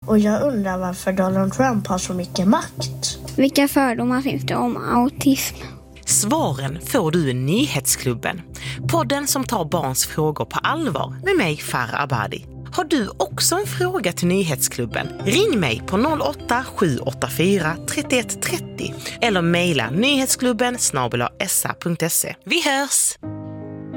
Och jag undrar varför Donald Trump har så mycket makt. Vilka fördomar finns det om autism? Svaren får du i Nyhetsklubben. Podden som tar barns frågor på allvar med mig, Farah Abadi. Har du också en fråga till Nyhetsklubben? Ring mig på 08-784 31 30 eller mejla nyhetsklubben @sa.se. Vi hörs!